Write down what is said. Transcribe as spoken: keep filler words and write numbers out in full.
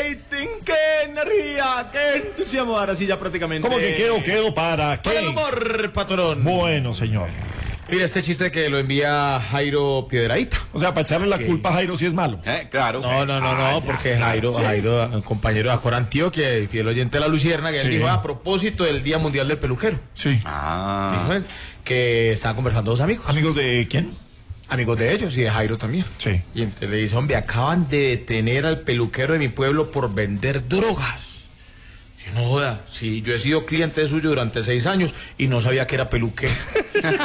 rating, qué energía, qué entusiasmo. Ahora sí ya prácticamente. ¿Cómo que quedo, quedo para qué? Para el humor, patrón. Bueno, señor. Mira, este chiste que lo envía Jairo Piedradita. O sea, para echarle la ¿Qué? culpa a Jairo si es malo. Eh, claro. No, no, no, no, Ah, porque ya, Jairo, sí. Jairo, compañero de Acor Antioquia, y fiel oyente de la Lucierna, que él Sí. dijo a propósito del Día Mundial del Peluquero. Sí. Ah. Dijo él, que estaban conversando dos amigos. ¿Amigos de quién? Amigos de ellos y de Jairo también. Sí. Y entonces le dice, hombre, acaban de detener al peluquero de mi pueblo por vender drogas. Y no joda, sí, yo he sido cliente suyo durante seis años y no sabía que era peluquero.